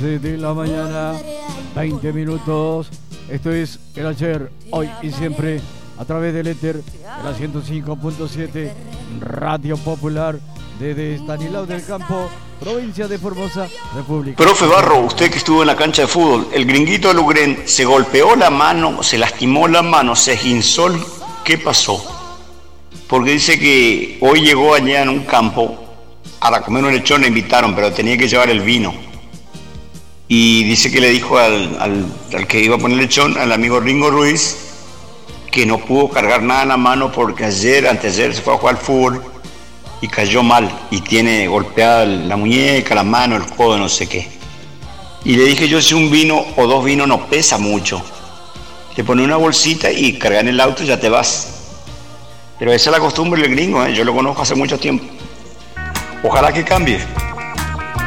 11 de la mañana, 20 minutos. Esto es el ayer, hoy y siempre, a través del éter de la 105.7 Radio Popular, desde Estanislao del Campo, provincia de Formosa, República. Profe Barro, usted que estuvo en la cancha de fútbol, el gringuito de Lugren se golpeó la mano, se lastimó la mano, se esguinzó. ¿Qué pasó? Porque dice que hoy llegó allá en un campo a comer un lechón, le invitaron, pero tenía que llevar el vino. Y dice que le dijo al que iba a poner el lechón, al amigo Ringo Ruiz, que no pudo cargar nada en la mano porque anteayer se fue a jugar al fútbol y cayó mal y tiene golpeada la muñeca, la mano, el codo, no sé qué. Y le dije yo, si un vino o dos vinos no pesa mucho, te pones una bolsita y cargas en el auto y ya te vas. Pero esa es la costumbre del gringo, yo lo conozco hace mucho tiempo. Ojalá que cambie.